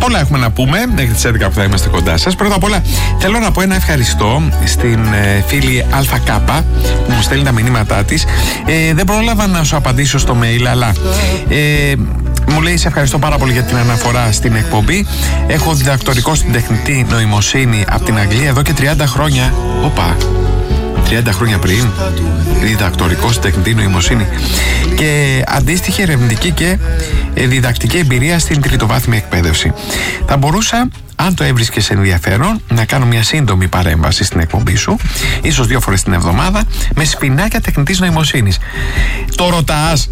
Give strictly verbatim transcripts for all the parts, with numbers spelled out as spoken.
πολλά έχουμε να πούμε μέχρι τις έντεκα που θα είμαστε κοντά σας. Πρώτα απ' όλα θέλω να πω ένα ευχαριστώ στην ε, φίλη ΑΚ που μου στέλνει τα μηνύματά της. ε, Δεν πρόλαβα να σου απαντήσω στο mail, αλλά ε, μου λέει σε ευχαριστώ πάρα πολύ για την αναφορά στην εκπομπή. Έχω διδακτορικό στην τεχνητή νοημοσύνη από την Αγγλία εδώ και τριάντα χρόνια. Οπα, τριάντα χρόνια πριν, διδακτορικό στην τεχνητή νοημοσύνη και αντίστοιχη ερευνητική και διδακτική εμπειρία στην τριτοβάθμια εκπαίδευση. Θα μπορούσα, αν το έβρισκες ενδιαφέρον, να κάνω μια σύντομη παρέμβαση στην εκπομπή σου, ίσως δύο φορές την εβδομάδα, με σπινάκια τεχνητής νοημοσύνης. Το ρωτάς?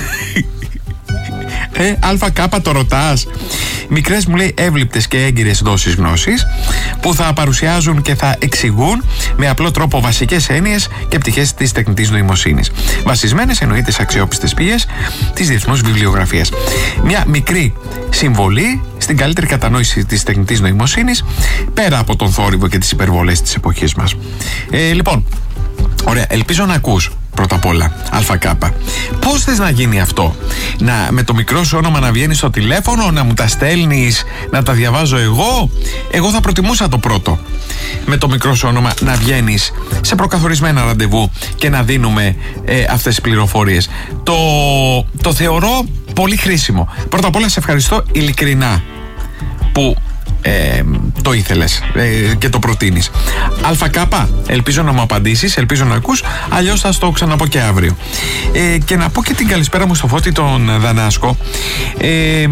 Ε, ΑΚ το ρωτάς? Μικρές, μου λέει, εύληπτες και έγκυρες δόσεις γνώσης που θα παρουσιάζουν και θα εξηγούν με απλό τρόπο βασικές έννοιες και πτυχές της τεχνητής νοημοσύνης. Βασισμένες εννοείται σε αξιόπιστες πηγές της διεθνούς βιβλιογραφίας. Μια μικρή συμβολή στην καλύτερη κατανόηση της τεχνητής νοημοσύνης πέρα από τον θόρυβο και τις υπερβολές της εποχής μας. Ε, λοιπόν, ωραία, ελπίζω να ακούς. Πρώτα απ' όλα, ΑΚ. Πώς θες να γίνει αυτό? Να, με το μικρό σου όνομα να βγαίνεις στο τηλέφωνο, να μου τα στέλνεις, να τα διαβάζω εγώ? Εγώ θα προτιμούσα το πρώτο. Με το μικρό σου όνομα να βγαίνεις σε προκαθορισμένα ραντεβού και να δίνουμε ε, αυτές τις πληροφορίες. Το, το θεωρώ πολύ χρήσιμο. Πρώτα απ' όλα σε ευχαριστώ ειλικρινά που Ε, το ήθελες ε, και το προτείνεις. ΑΚ, ελπίζω να μου απαντήσεις, ελπίζω να ακούς, αλλιώς θα στο ξαναπώ και αύριο. Ε, και να πω και την καλησπέρα μου στο Φώτη τον Δανάσκο. Ε,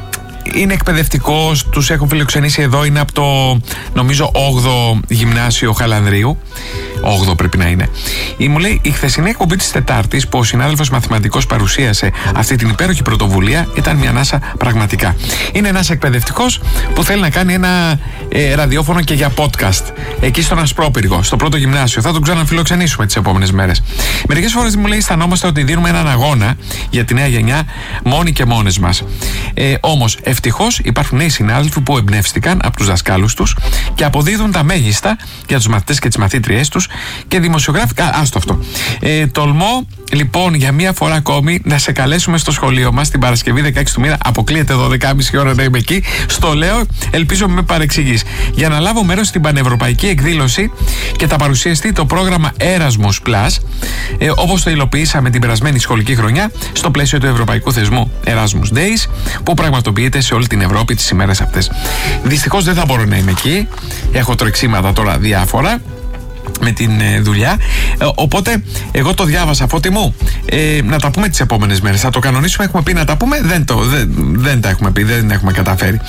είναι εκπαιδευτικός, τους έχω φιλοξενήσει εδώ, είναι από το νομίζω όγδοο γυμνάσιο Χαλανδρίου. όγδοο πρέπει να είναι. Ή μου λέει, η χθεσινή εκπομπή της Τετάρτης που ο συνάδελφος μαθηματικός παρουσίασε αυτή την υπέροχη πρωτοβουλία ήταν μια ανάσα πραγματικά. Είναι ένας εκπαιδευτικός που θέλει να κάνει ένα ε, ραδιόφωνο και για podcast εκεί στον Ασπρόπυργο, στο πρώτο γυμνάσιο. Θα τον ξαναφιλοξενήσουμε τις επόμενες μέρες. Μερικές φορές μου λέει, αισθανόμαστε ότι δίνουμε έναν αγώνα για τη νέα γενιά μόνοι και μόνες μας. Ε, όμως ευτυχώς υπάρχουν νέοι συνάδελφοι που εμπνεύστηκαν από τους δασκάλους τους και αποδίδουν τα μέγιστα για τους μαθητές και τις μαθήτριές τους και δημοσιογράφοι. Α, άστο αυτό. Ε, τολμώ λοιπόν για μία φορά ακόμη να σε καλέσουμε στο σχολείο μας την Παρασκευή δεκαέξι του μήνα. Αποκλείεται δώδεκα και μισή ώρα να είμαι εκεί. Στο λέω, ελπίζω με παρεξηγείς. Για να λάβω μέρος στην πανευρωπαϊκή εκδήλωση και θα παρουσιαστεί το πρόγραμμα Erasmus Plus, ε, όπως το υλοποιήσαμε την περασμένη σχολική χρονιά στο πλαίσιο του ευρωπαϊκού θεσμού Erasmus Days, που πραγματοποιείται σε όλη την Ευρώπη τις ημέρες αυτές. Δυστυχώς δεν θα μπορώ να είμαι εκεί. Έχω τρεξίματα τώρα διάφορα με την ε, δουλειά. Ε, οπότε εγώ το διάβασα, Φώτη μου. Ε, να τα πούμε τις επόμενες μέρες. Θα το κανονίσουμε. Έχουμε πει να τα πούμε. Δεν, το, δεν, δεν τα έχουμε πει. Δεν έχουμε καταφέρει.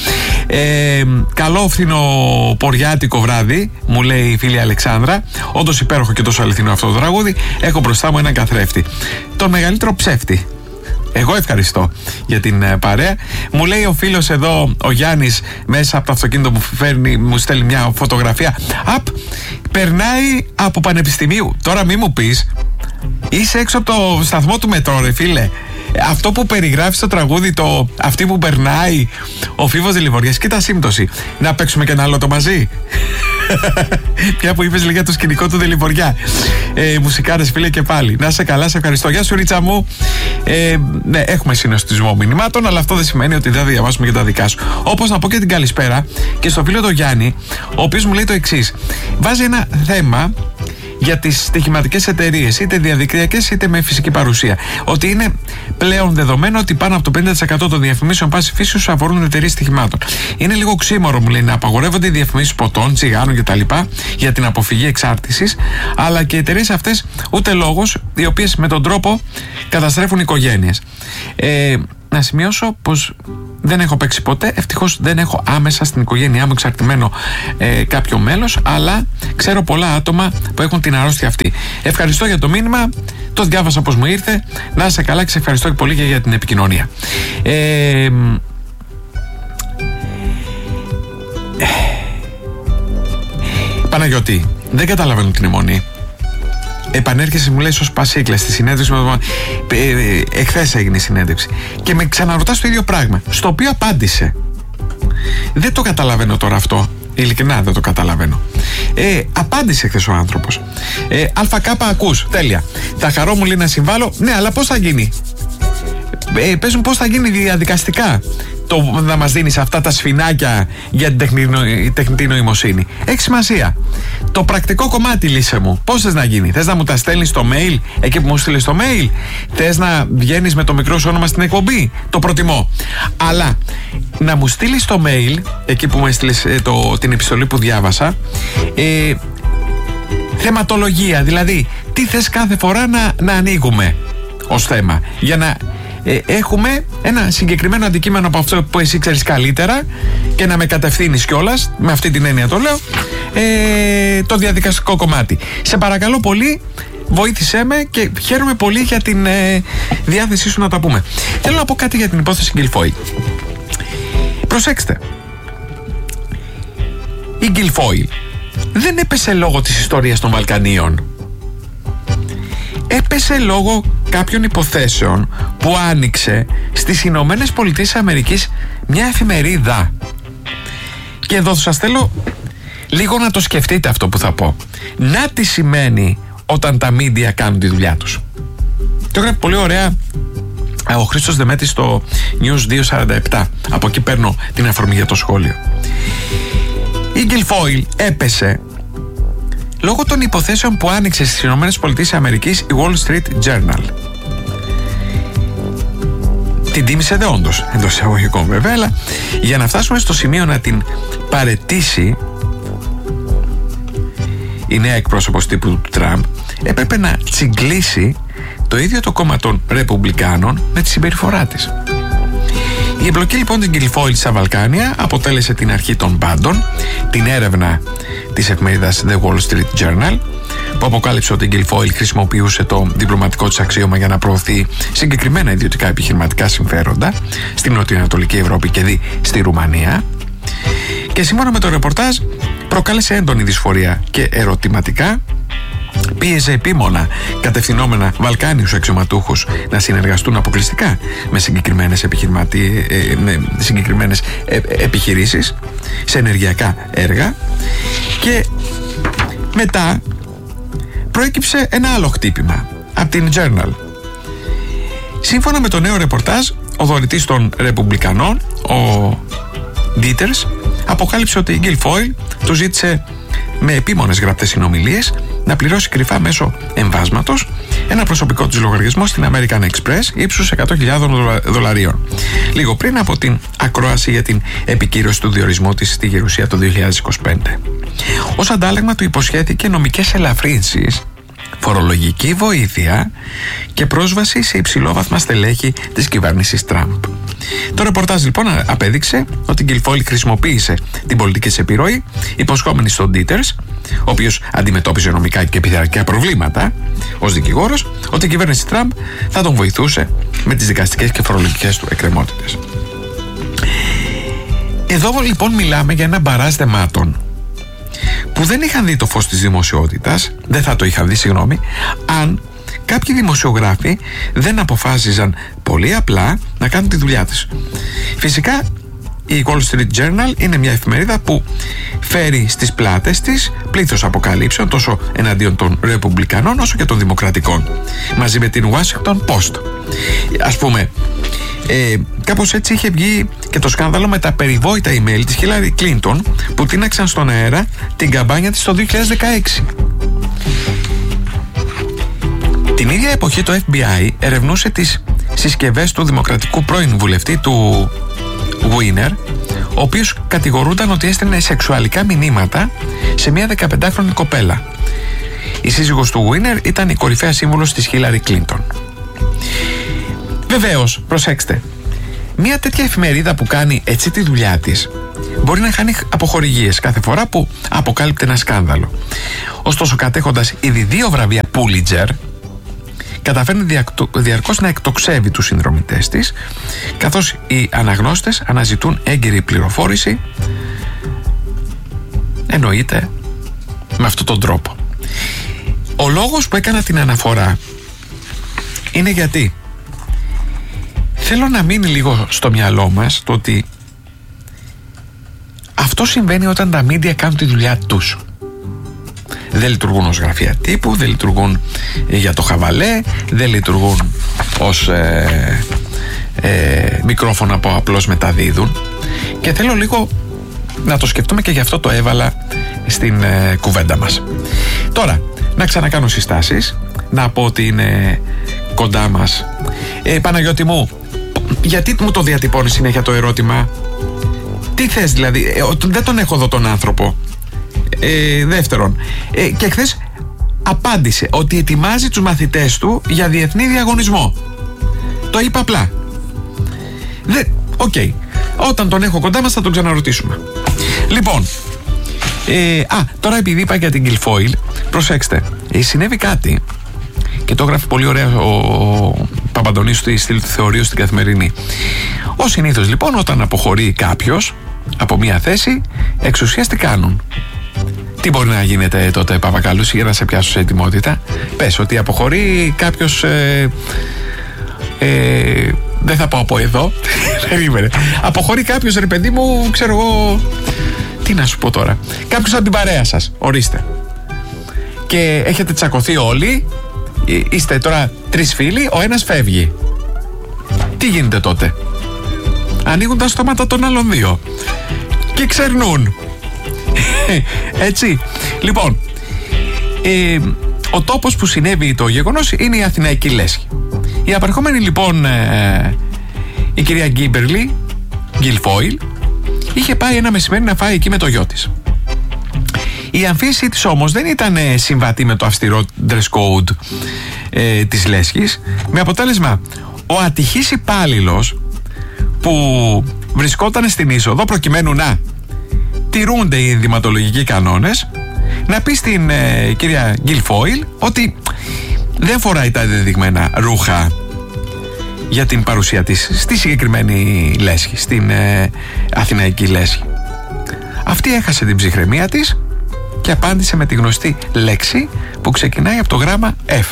Ε, καλό φθινοποριάτικο βράδυ, μου λέει η φίλη Αλεξάνδρα. Όντως υπέροχο και τόσο αληθινό αυτό το τραγούδι. Έχω μπροστά μου έναν καθρέφτη. Τον μεγαλύτερο ψεύτη. Εγώ ευχαριστώ για την uh, παρέα. Μου λέει ο φίλος εδώ, ο Γιάννης, μέσα από το αυτοκίνητο μου φέρνει, μου στέλνει μια φωτογραφία. Απ, περνάει από πανεπιστημίου. Τώρα μη μου πεις, είσαι έξω από το σταθμό του μετρό, ρε φίλε. Αυτό που περιγράφει στο τραγούδι, το αυτή που περνάει, ο Φίβος Δελιβοριάς, κοίτα σύμπτωση. Να παίξουμε και ένα άλλο το μαζί. Πια που είπες για το σκηνικό του Δελιβοριά. Ε, μουσικάρες, φίλε, και πάλι. Να είσαι καλά, σε ευχαριστώ. Γεια σου, Ρίτσα μου. Ε, ναι, έχουμε συνοστισμό μηνυμάτων, αλλά αυτό δεν σημαίνει ότι δεν θα διαβάσουμε και τα δικά σου. Όπως να πω και την καλησπέρα και στο φίλο τον Γιάννη, ο οποίος μου λέει το εξής. Βάζει ένα θέμα για τις στοιχηματικές εταιρείες, είτε διαδικτυακές είτε με φυσική παρουσία. Ότι είναι πλέον δεδομένο ότι πάνω από το πενήντα τοις εκατό των διαφημίσεων πάση φύσεως αφορούν εταιρείες στοιχημάτων. Είναι λίγο ξύμορο, μου λέει, να απαγορεύονται οι διαφημίσεις ποτών, τσιγάρων κτλ. Για την αποφυγή εξάρτησης, αλλά και οι εταιρείες αυτές ούτε λόγος, οι οποίες με τον τρόπο καταστρέφουν οικογένειες. Ε, να σημειώσω πως δεν έχω παίξει ποτέ, ευτυχώς δεν έχω άμεσα στην οικογένειά μου εξαρτημένο ε, κάποιο μέλος, αλλά ξέρω πολλά άτομα που έχουν την αρρώστια αυτή. Ευχαριστώ για το μήνυμα, το διάβασα πως μου ήρθε. Να είσαι καλά και σε ευχαριστώ πολύ και για την επικοινωνία. Ε, Παναγιώτη, δεν καταλαβαίνω την αιμονή. Επανέρχεσαι, μου λέει, ως Πασίκλα στη συνέντευξη. Ε, εχθές έγινε η συνέντευξη. Και με ξαναρωτάς το ίδιο πράγμα, στο οποίο απάντησε. Δεν το καταλαβαίνω τώρα αυτό. Ειλικρινά δεν το καταλαβαίνω. Ε, απάντησε χθες ο άνθρωπος. Ε, ΑΚ ακούς, τέλεια. Θα χαρώ, μου λέει, να συμβάλλω. Ναι, αλλά πώς θα γίνει? ε, παίζουν πώς θα γίνει διαδικαστικά το να μας δίνεις αυτά τα σφινάκια για την τεχνητή, τεχνητή νοημοσύνη. Έχει σημασία. Το πρακτικό κομμάτι, λύσε μου. Πώς θες να γίνει? Θες να μου τα στέλνεις στο mail, εκεί που μου στείλεις στο mail? Θες να βγαίνεις με το μικρό σου όνομα στην εκπομπή? Το προτιμώ. Αλλά να μου στείλεις το mail, εκεί που μου έστειλες ε, το, την επιστολή που διάβασα, ε, θεματολογία, δηλαδή τι θες κάθε φορά να, να ανοίγουμε ως θέμα, για να ε, έχουμε ένα συγκεκριμένο αντικείμενο από αυτό που εσύ ξέρεις καλύτερα και να με κατευθύνεις κιόλας, με αυτή την έννοια το λέω, ε, το διαδικαστικό κομμάτι. Σε παρακαλώ πολύ, βοήθησέ με και χαίρομαι πολύ για την ε, διάθεσή σου να τα πούμε. Θέλω να πω κάτι για την υπόθεση Γκιλφόιλ. Προσέξτε, η Γκιλφόιλ δεν έπεσε λόγω της ιστορίας των Βαλκανίων. Έπεσε λόγω κάποιων υποθέσεων που άνοιξε στις Ηνωμένες Πολιτείες Αμερικής μια εφημερίδα. Και εδώ σας θέλω λίγο να το σκεφτείτε αυτό που θα πω. Να τι σημαίνει όταν τα μίντια κάνουν τη δουλειά τους. Το έγραφε πολύ ωραία ο Χρήστος Δεμέτης στο News διακόσια σαράντα επτά. Από εκεί παίρνω την αφορμή για το σχόλιο. Η Γκιλφόιλ έπεσε λόγω των υποθέσεων που άνοιξε στις Ηνωμένες Πολιτείες Αμερικής η Wall Street Journal. Την τίμησε δε όντως, εντός εισαγωγικών βέβαια, αλλά για να φτάσουμε στο σημείο να την παραιτήσει η νέα εκπρόσωπος τύπου του Τραμπ, έπρεπε να τσιγκλίσει το ίδιο το κόμμα των Ρεπουμπλικάνων με τη συμπεριφορά της. Η εμπλοκή λοιπόν της Γκιλφόιλ στα Βαλκάνια αποτέλεσε την αρχή των πάντων. Την έρευνα της εφημερίδας The Wall Street Journal, που αποκάλυψε ότι η Γκιλφόιλ χρησιμοποιούσε το διπλωματικό της αξίωμα για να προωθεί συγκεκριμένα ιδιωτικά επιχειρηματικά συμφέροντα στην νοτιοανατολική Ευρώπη και δι στη Ρουμανία. Και σύμφωνα με το ρεπορτάζ, προκάλεσε έντονη δυσφορία και ερωτηματικά. Πίεζε επίμονα κατευθυνόμενα Βαλκάνιους αξιωματούχους να συνεργαστούν αποκλειστικά με συγκεκριμένες, επιχειρηματι... με συγκεκριμένες επιχειρήσεις σε ενεργειακά έργα. Και μετά προέκυψε ένα άλλο χτύπημα από την Journal. Σύμφωνα με το νέο ρεπορτάζ, ο δωρητής των Ρεπουμπλικανών, ο Ντίτερς, αποκάλυψε ότι η Γκιλφόιλ του ζήτησε με επίμονες γραπτές συνομιλίες να πληρώσει κρυφά μέσω εμβάσματος ένα προσωπικό της λογαριασμό στην American Express ύψους εκατό χιλιάδες δολαρίων, λίγο πριν από την ακρόαση για την επικύρωση του διορισμού της στη Γερουσία το δύο χιλιάδες είκοσι πέντε. Ως αντάλλαγμα του υποσχέθηκε νομικές ελαφρύνσεις, φορολογική βοήθεια και πρόσβαση σε υψηλόβαθμα στελέχη της κυβέρνησης Τραμπ. Το ρεπορτάζ λοιπόν απέδειξε ότι η Γκιλφόιλ χρησιμοποίησε την πολιτική της επιρροή, υποσχόμενη στον Ντίτερς, ο οποίος αντιμετώπιζε νομικά και πειθαρχικά προβλήματα ως δικηγόρος, ότι η κυβέρνηση Τραμπ θα τον βοηθούσε με τις δικαστικές και φορολογικές του εκκρεμότητες. Εδώ λοιπόν μιλάμε για ένα μπαράζ θεμάτων που δεν είχαν δει το φως της δημοσιότητας, δεν θα το είχαν δει, συγγνώμη, αν κάποιοι δημοσιογράφοι δεν αποφάσιζαν πολύ απλά να κάνουν τη δουλειά της. Φυσικά η Wall Street Journal είναι μια εφημερίδα που φέρει στις πλάτες της πλήθος αποκαλύψεων τόσο εναντίον των Ρεπουμπλικανών όσο και των Δημοκρατικών, μαζί με την Washington Post. Ας πούμε, ε, κάπως έτσι είχε βγει και το σκάνδαλο με τα περιβόητα email της Χίλαρι Κλίντον που τίναξαν στον αέρα την καμπάνια της το δύο χιλιάδες δεκαέξι. Την ίδια εποχή το Εφ Μπι Άι ερευνούσε τις συσκευές του δημοκρατικού πρώην βουλευτή του Weiner, ο οποίος κατηγορούνταν ότι έστελνε σεξουαλικά μηνύματα σε μια δεκαπεντάχρονη κοπέλα. Η σύζυγος του Weiner ήταν η κορυφαία σύμβουλος της Χίλαρι Κλίντον. Βεβαίως, προσέξτε, μια τέτοια εφημερίδα που κάνει έτσι τη δουλειά της μπορεί να χάνει αποχορηγίες κάθε φορά που αποκάλυπτε ένα σκάνδαλο. Ωστόσο, κατέχοντας ήδη δύο βραβεία Pulitzer, καταφέρνει διαρκώς να εκτοξεύει τους συνδρομητές της, καθώς οι αναγνώστες αναζητούν έγκυρη πληροφόρηση, εννοείται με αυτόν τον τρόπο. Ο λόγος που έκανα την αναφορά είναι γιατί θέλω να μείνει λίγο στο μυαλό μας το ότι αυτό συμβαίνει όταν τα μίντια κάνουν τη δουλειά τους. Δεν λειτουργούν ως γραφεία τύπου, δεν λειτουργούν για το χαβαλέ, δεν λειτουργούν ως ε, ε, μικρόφωνα που απλώς μεταδίδουν, και θέλω λίγο να το σκεφτούμε και γι' αυτό το έβαλα στην ε, κουβέντα μας. Τώρα, να ξανακάνω συστάσεις, να πω ότι είναι κοντά μας. ε, Παναγιώτη μου, γιατί μου το διατυπώνεις συνέχεια το ερώτημα? Τι θες δηλαδή? ε, Δεν τον έχω εδώ τον άνθρωπο. ε, Δεύτερον, ε, και χθες απάντησε ότι ετοιμάζει τους μαθητές του για διεθνή διαγωνισμό. Το είπα απλά. Οκ. Okay. Όταν τον έχω κοντά μας θα τον ξαναρωτήσουμε. Λοιπόν, ε, α, τώρα επειδή είπα για την Guilfoyle, προσέξτε, ε, συνέβη κάτι και το γράφει πολύ ωραία ο, ο Παπαντονής στη στήλη του Θεωρείου στην Καθημερινή. Ως συνήθως λοιπόν, όταν αποχωρεί κάποιος από μια θέση, εξουσίας τι κάνουν? Τι μπορεί να γίνεται τότε, Παπακαλούση, για να σε πιάσω σε ετοιμότητα? Πες ότι αποχωρεί κάποιος, ε, ε, δεν θα πω από εδώ. Αποχωρεί κάποιος, ρε παιδί μου, ξέρω εγώ, τι να σου πω τώρα, κάποιος από την παρέα σας, ορίστε, και έχετε τσακωθεί όλοι, είστε τώρα τρεις φίλοι, ο ένας φεύγει. Τι γίνεται τότε? Ανοίγουν τα στόματα των άλλων δύο και ξερνούν. Έτσι. Λοιπόν, ε, ο τόπος που συνέβη το γεγονός είναι η Αθηναϊκή Λέσχη. Η απερχόμενη λοιπόν ε, η κυρία Γκίμπερλι, Guilfoyle, είχε πάει ένα μεσημέρι να φάει εκεί με το γιο της. Η αμφίεση της όμως δεν ήταν συμβατή με το αυστηρό dress code ε, της Λέσχης, με αποτέλεσμα ο ατυχής υπάλληλος που βρισκόταν στην είσοδο προκειμένου να τηρούνται οι ενδυματολογικοί κανόνες, να πει στην ε, κυρία Guilfoyle ότι δεν φοράει τα ενδεδειγμένα ρούχα για την παρουσία της στη συγκεκριμένη λέσχη, στην ε, Αθηναϊκή Λέσχη. Αυτή έχασε την ψυχραιμία της και απάντησε με τη γνωστή λέξη που ξεκινάει από το γράμμα F.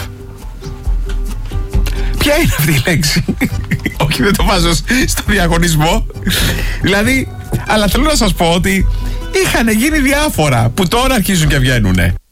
Ποια είναι αυτή η λέξη? Όχι, δεν το βάζω στο διαγωνισμό. Δηλαδή, αλλά θέλω να σας πω ότι είχαν γίνει διάφορα που τώρα αρχίζουν και βγαίνουνε.